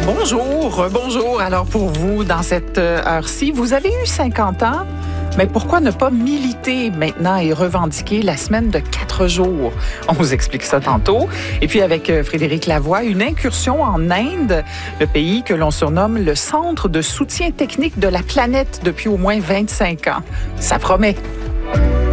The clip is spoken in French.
Bonjour. Alors pour vous, dans cette heure-ci, vous avez eu 50 ans, mais pourquoi ne pas militer maintenant et revendiquer la semaine de 4 jours? On vous explique ça tantôt. Et puis avec Frédéric Lavoie, une incursion en Inde, le pays que l'on surnomme le centre de soutien technique de la planète depuis au moins 25 ans. Ça promet.